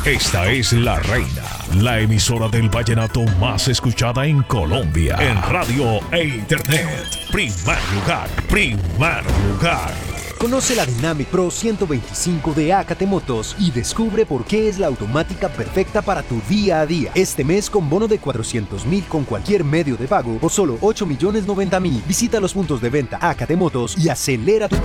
Esta es La Reina, la emisora del vallenato más escuchada en Colombia. En radio e internet. Primer lugar, primer lugar. Conoce la Dynamic Pro 125 de AKT Motos y descubre por qué es la automática perfecta para tu día a día. Este mes con bono de 400.000 con cualquier medio de pago o solo 8.090.000. Visita los puntos de venta AKT Motos y acelera tu